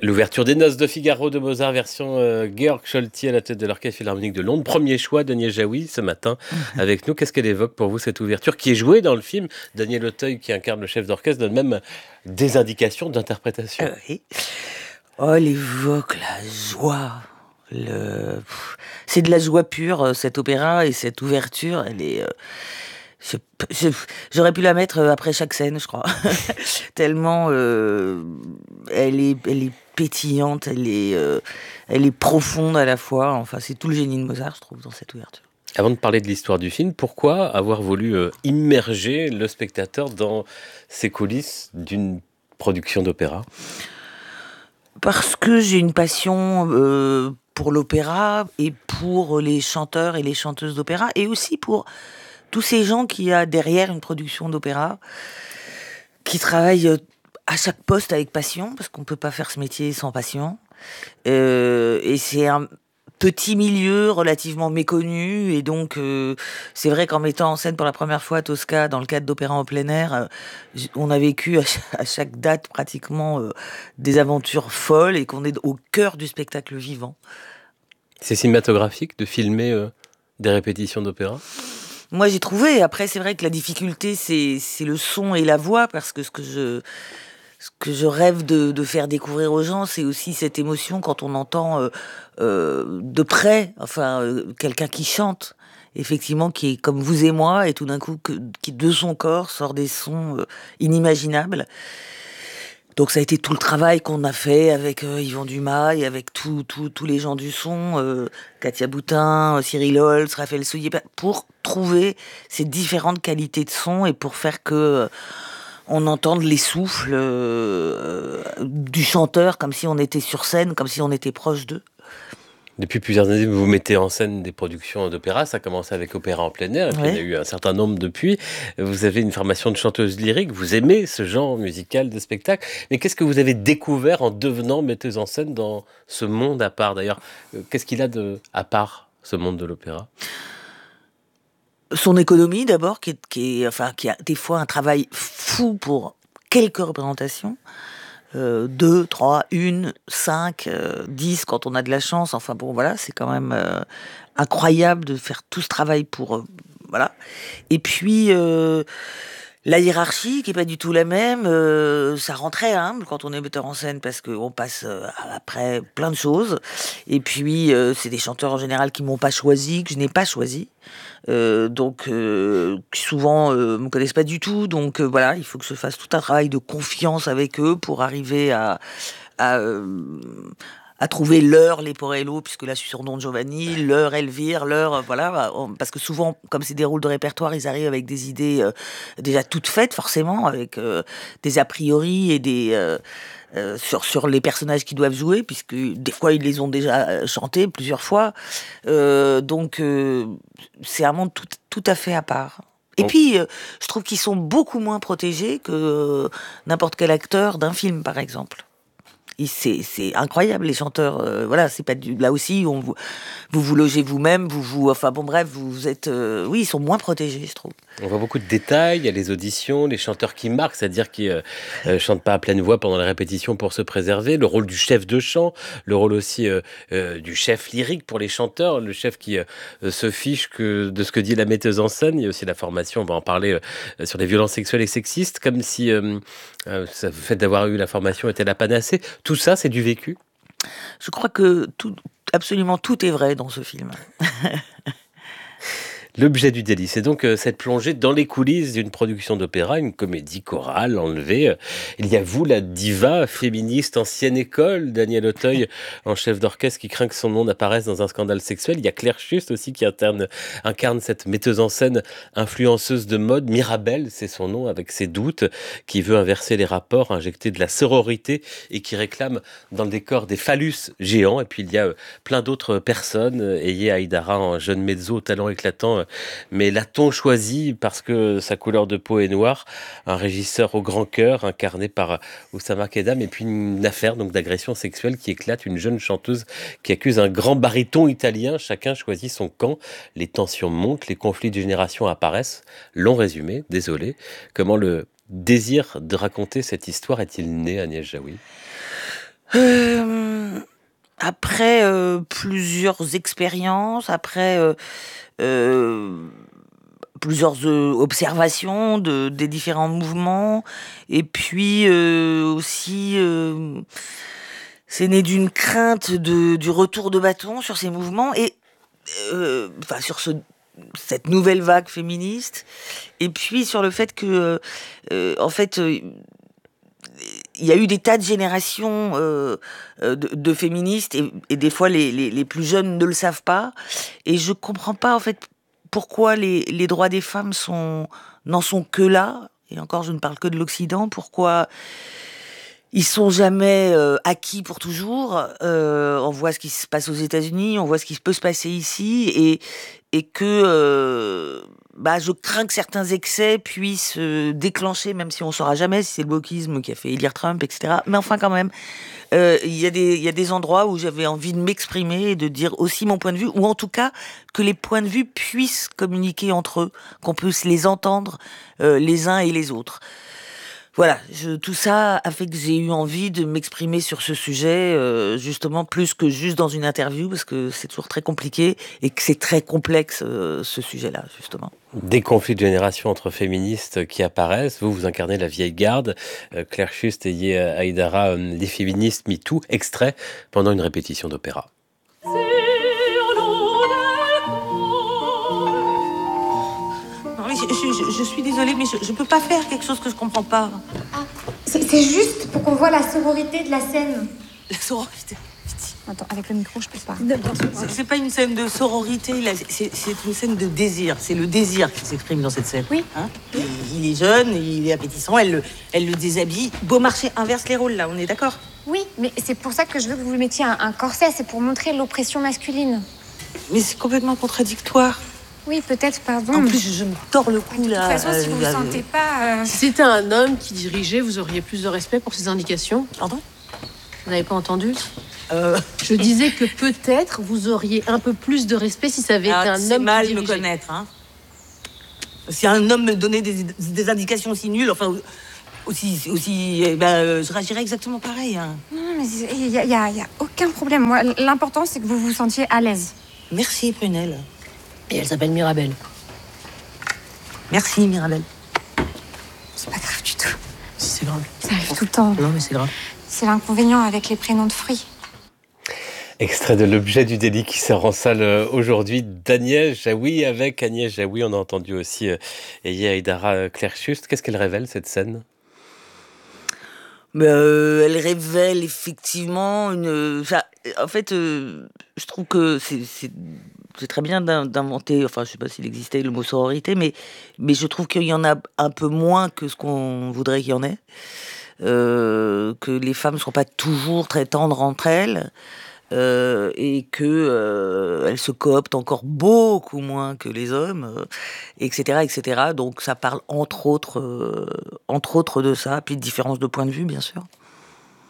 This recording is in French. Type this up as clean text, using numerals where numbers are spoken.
L'ouverture des Noces de Figaro de Mozart, version Georg Scholti à la tête de l'Orchestre Philharmonique de Londres. Premier choix, Daniel Jaoui, ce matin avec nous. Qu'est-ce qu'elle évoque pour vous, cette ouverture, qui est jouée dans le film? Daniel Auteuil, qui incarne le chef d'orchestre, donne même des indications d'interprétation. Oui. Oh, elle évoque la joie. C'est de la joie pure, cet opéra, et cette ouverture, elle est... je- J'aurais pu la mettre après chaque scène, je crois. Tellement elle est pétillante, elle est profonde à la fois. Enfin, c'est tout le génie de Mozart, je trouve, dans cette ouverture. Avant de parler de l'histoire du film, pourquoi avoir voulu immerger le spectateur dans ces coulisses d'une production d'opéra? Parce que j'ai une passion pour l'opéra et pour les chanteurs et les chanteuses d'opéra, et aussi pour tous ces gens qui y a derrière une production d'opéra, qui travaillent à chaque poste avec passion, parce qu'on peut pas faire ce métier sans passion. Et c'est un petit milieu relativement méconnu, et donc c'est vrai qu'en mettant en scène pour la première fois Tosca dans le cadre d'opéra en plein air, on a vécu à chaque date pratiquement des aventures folles, et qu'on est au cœur du spectacle vivant. C'est cinématographique de filmer des répétitions d'opéra? Moi j'ai trouvé, après c'est vrai que la difficulté c'est le son et la voix, parce que ce que je rêve de faire découvrir aux gens, c'est aussi cette émotion quand on entend de près, enfin, quelqu'un qui chante, effectivement, qui est comme vous et moi, et tout d'un coup, qui de son corps sort des sons inimaginables. Donc ça a été tout le travail qu'on a fait avec Yvan Dumas et avec tous les gens du son, Katia Boutin, Cyril Holtz, Raphaël Souillet, pour trouver ces différentes qualités de son, et pour faire que on entende les souffles du chanteur, comme si on était sur scène, comme si on était proche d'eux. Depuis plusieurs années, vous mettez en scène des productions d'opéra. Ça a commencé avec Opéra en plein air, et puis il y en a Ouais. eu un certain nombre depuis. Vous avez une formation de chanteuse lyrique, vous aimez ce genre musical de spectacle. Mais qu'est-ce que vous avez découvert en devenant metteuse en scène dans ce monde à part? D'ailleurs, qu'est-ce qu'il a de à part, ce monde de l'opéra? Son économie d'abord, enfin, qui a des fois un travail fou pour quelques représentations. 2, 3, 1, 5, 10 quand on a de la chance. Enfin bon, voilà, c'est quand même incroyable de faire tout ce travail pour... voilà. Et puis, la hiérarchie qui est pas du tout la même, ça rend très humble quand on est metteur en scène, parce qu'on passe après plein de choses. Et puis, c'est des chanteurs en général qui m'ont pas choisi, que je n'ai pas choisi. Donc qui souvent me connaissent pas du tout, donc voilà, il faut que je fasse tout un travail de confiance avec eux pour arriver à, euh, à trouver leur Leporello, puisque là je suis sur Don Giovanni, leur Elvire, leur voilà, parce que souvent, comme c'est des rôles de répertoire, ils arrivent avec des idées déjà toutes faites, forcément, avec des a priori et des sur les personnages qu'ils doivent jouer, puisque des fois ils les ont déjà chantés plusieurs fois. Donc c'est un monde tout à fait à part. Et On- puis, je trouve qu'ils sont beaucoup moins protégés que n'importe quel acteur d'un film, par exemple. C'est incroyable, les chanteurs. Voilà, c'est pas là aussi, vous logez vous-même, enfin bon, bref, vous êtes. Oui, ils sont moins protégés, je trouve. On voit beaucoup de détails, il y a les auditions, les chanteurs qui marquent, c'est-à-dire qui chantent pas à pleine voix pendant la répétition pour se préserver, le rôle du chef de chant, le rôle aussi du chef lyrique pour les chanteurs, le chef qui se fiche de ce que dit la metteuse en scène. Il y a aussi la formation, on va en parler, sur les violences sexuelles et sexistes, comme si le fait d'avoir eu la formation était la panacée. Tout ça, c'est du vécu. Je crois que absolument tout est vrai dans ce film. L'objet du délit, c'est donc cette plongée dans les coulisses d'une production d'opéra, une comédie chorale enlevée. Il y a vous, la diva féministe ancienne école, Daniel Auteuil, en chef d'orchestre, qui craint que son nom n'apparaisse dans un scandale sexuel. Il y a Claire Schust aussi qui incarne cette metteuse en scène influenceuse de mode. Mirabelle, c'est son nom, avec ses doutes, qui veut inverser les rapports, injecter de la sororité, et qui réclame dans le décor des phallus géants. Et puis il y a plein d'autres personnes. Ayé Haïdara, un jeune mezzo au talent éclatant, mais l'a-t-on choisi parce que sa couleur de peau est noire? Un régisseur au grand cœur, incarné par Oussama Kedam, et puis une affaire donc d'agression sexuelle qui éclate, une jeune chanteuse qui accuse un grand baryton italien. Chacun choisit son camp, les tensions montent, les conflits de génération apparaissent. Long résumé, désolé. Comment le désir de raconter cette histoire est-il né, Agnès Jaoui? Hem, Après, plusieurs expériences, après, heu, plusieurs, observations des différents mouvements et puis, aussi, c'est né d'une crainte du retour de bâton sur ces mouvements et enfin sur cette nouvelle vague féministe et puis sur le fait que, en fait, il y a eu des tas de générations, de féministes et des fois les plus jeunes ne le savent pas et je comprends pas en fait pourquoi les droits des femmes n'en sont que là et encore je ne parle que de l'Occident. Pourquoi ils sont jamais, acquis pour toujours. On voit ce qui se passe aux États-Unis, on voit ce qui peut se passer ici et que, je crains que certains excès puissent, déclencher, même si on saura jamais si c'est le wokisme qui a fait élire Trump et cetera. Mais enfin quand même, il y a des endroits où j'avais envie de m'exprimer et de dire aussi mon point de vue ou en tout cas que les points de vue puissent communiquer entre eux, qu'on puisse les entendre, les uns et les autres. Voilà, tout ça a fait que j'ai eu envie de m'exprimer sur ce sujet, justement plus que juste dans une interview, parce que c'est toujours très compliqué et que c'est très complexe, ce sujet-là, justement. Des conflits de génération entre féministes qui apparaissent. Vous incarnez la vieille garde. Claire Schust et Ye Haïdara, les féministes MeToo, extrait pendant une répétition d'opéra. Non, mais je suis désolée, mais je peux pas faire quelque chose que je comprends pas. Ah, c'est juste pour qu'on voit la sororité de la scène. La sororité. Attends, avec le micro, je peux pas. C'est pas une scène de sororité, là, c'est une scène de désir. C'est le désir qui s'exprime dans cette scène. Oui. Hein, il est jeune, il est appétissant, elle le déshabille. Beaumarchais inverse les rôles, là, on est d'accord? Oui, mais c'est pour ça que je veux que vous lui mettiez un corset, c'est pour montrer l'oppression masculine. Mais c'est complètement contradictoire. Oui, peut-être, pardon. En plus, je me tords le cou, là. De toute façon, si vous ne vous sentez pas... Si c'était un homme qui dirigeait, vous auriez plus de respect pour ses indications. Pardon? Vous n'avez pas entendu? Je disais que peut-être vous auriez un peu plus de respect si ça avait été un c'est homme mal qui me dirigeait. connaître, hein. Si un homme me donnait des indications aussi nulles, enfin, je réagirais exactement pareil, hein. Non, mais il y a aucun problème. Moi, l'important, c'est que vous vous sentiez à l'aise. Merci, Prunelle. Et elle s'appelle Mirabelle. Merci, Mirabelle. C'est pas grave du tout. Si, c'est grave. Ça arrive tout le temps. Non, mais c'est grave. C'est l'inconvénient avec les prénoms de fruits. Extrait de L'objet du délit qui sort en salle aujourd'hui d'Agnès Jaoui. Avec Agnès Jaoui, on a entendu aussi Ye Haïdara, Claire Schust. Qu'est-ce qu'elle révèle, cette scène? Elle révèle effectivement en fait, je trouve que c'est très bien d'inventer, enfin, je sais pas s'il existait le mot sororité, mais je trouve qu'il y en a un peu moins que ce qu'on voudrait qu'il y en ait. Que les femmes ne sont pas toujours très tendres entre elles. Et que elles se cooptent encore beaucoup moins que les hommes, etc., etc. Donc ça parle entre autres de ça, puis de différences de point de vue, bien sûr.